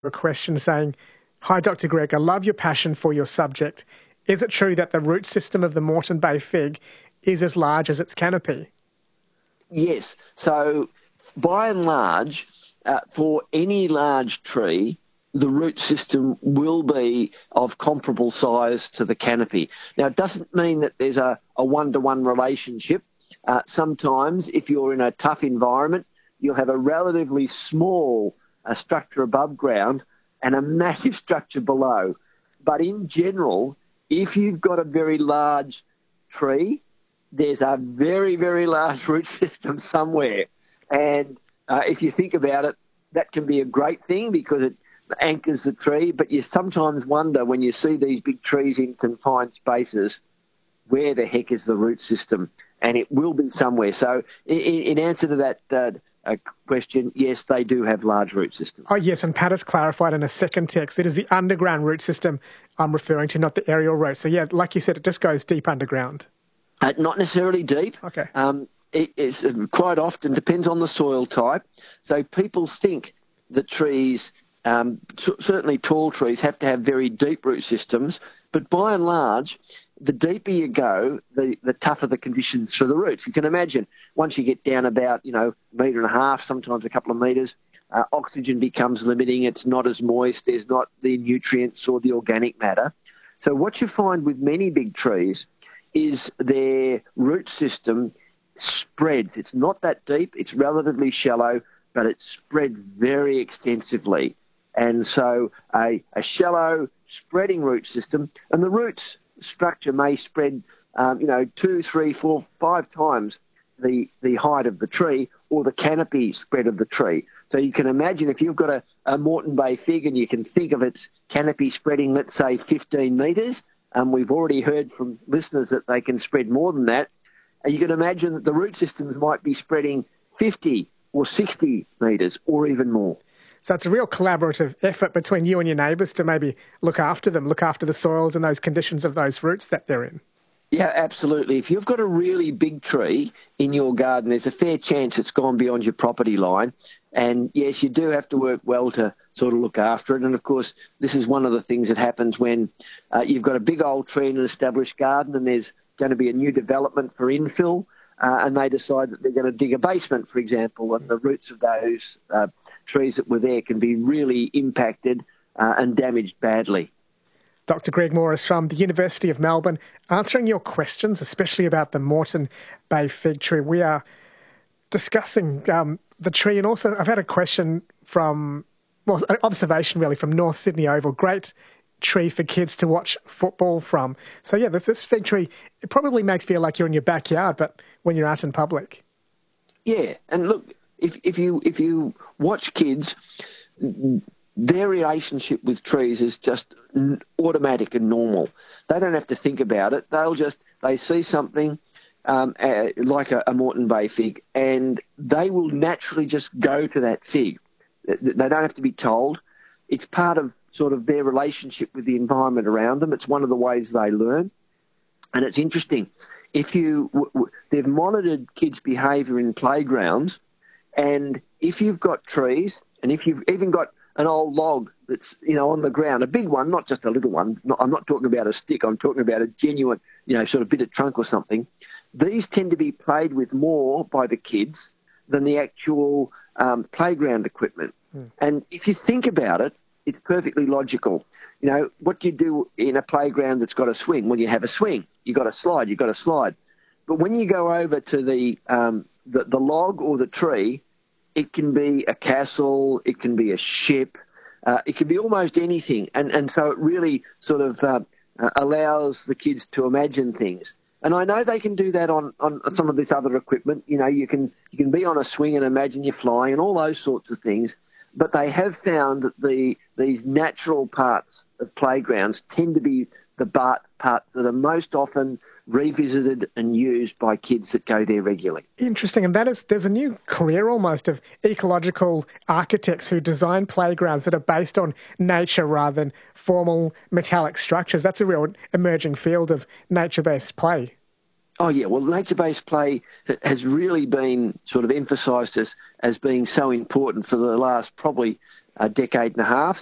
A question saying, "Hi, Dr. Greg, I love your passion for your subject. Is it true that the root system of the Moreton Bay fig is as large as its canopy?" Yes. So by and large, for any large tree, the root system will be of comparable size to the canopy. Now, it doesn't mean that there's a one-to-one relationship. Sometimes, if you're in a tough environment, you'll have a relatively small structure above ground and a massive structure below. But in general, if you've got a very large tree, there's a very, very large root system somewhere. And if you think about it, that can be a great thing because it anchors the tree, but you sometimes wonder when you see these big trees in confined spaces, where the heck is the root system? And it will be somewhere. So in answer to that question, yes, they do have large root systems. Oh, yes, and Pat has clarified in a second text, it is the underground root system I'm referring to, not the aerial root. So, yeah, like you said, it just goes deep underground. Not necessarily deep. Okay. It's quite often depends on the soil type. So people think that trees, certainly tall trees, have to have very deep root systems, but by and large, the deeper you go, the tougher the conditions for the roots. You can imagine once you get down about, a metre and a half, sometimes a couple of metres, oxygen becomes limiting. It's not as moist. There's not the nutrients or the organic matter. So what you find with many big trees is their root system spreads. It's not that deep. It's relatively shallow, but it spreads very extensively. And so a shallow spreading root system, and the roots structure may spread, 2, 3, 4, 5 times the height of the tree or the canopy spread of the tree. So you can imagine if you've got a Moreton Bay fig and you can think of its canopy spreading, let's say, 15 metres, we've already heard from listeners that they can spread more than that. And you can imagine that the root systems might be spreading 50 or 60 metres or even more. So it's a real collaborative effort between you and your neighbours to maybe look after them, look after the soils and those conditions of those roots that they're in. Yeah, absolutely. If you've got a really big tree in your garden, there's a fair chance it's gone beyond your property line. And yes, you do have to work well to sort of look after it. And of course, this is one of the things that happens when you've got a big old tree in an established garden and there's going to be a new development for infill, and they decide that they're going to dig a basement, for example, and the roots of those trees that were there can be really impacted and damaged badly. Dr. Greg Morris from the University of Melbourne, answering your questions, especially about the Moreton Bay fig tree. We are discussing the tree, and also I've had a question from, an observation really, from North Sydney Oval. Great tree for kids to watch football from. So yeah, this fig tree, it probably makes you feel like you're in your backyard, but when you're out in public. Yeah, and look, if you watch kids, their relationship with trees is just automatic and normal. They don't have to think about it. They see something like a Moreton Bay fig, and they will naturally just go to that fig. They don't have to be told. It's part of sort of their relationship with the environment around them. It's one of the ways they learn. And it's interesting. They've monitored kids' behaviour in playgrounds, and if you've got trees, and if you've even got an old log that's, on the ground, a big one, not just a little one. I'm not talking about a stick. I'm talking about a genuine, sort of bit of trunk or something. These tend to be played with more by the kids than the actual playground equipment. And if you think about it, it's perfectly logical. What do you do in a playground that's got a swing? Well, you have a swing. You've got a slide. You've got a slide. But when you go over to the log or the tree, it can be a castle, it can be a ship, it can be almost anything. And so it really sort of allows the kids to imagine things. And I know they can do that on some of this other equipment. You can be on a swing and imagine you're flying and all those sorts of things. But they have found that these natural parts of playgrounds tend to be the parts that are most often revisited and used by kids that go there regularly. Interesting. And there's a new career almost of ecological architects who design playgrounds that are based on nature rather than formal metallic structures. That's a real emerging field of nature-based play. Oh, yeah. Well, nature-based play has really been sort of emphasised as being so important for the last probably a decade and a half.